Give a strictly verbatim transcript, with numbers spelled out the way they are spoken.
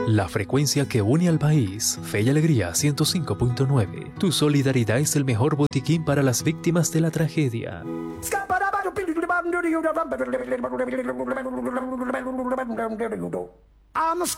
La frecuencia que une al país. Fe y Alegría ciento cinco punto nueve. Tu solidaridad es el mejor botiquín para las víctimas de la tragedia. I'm a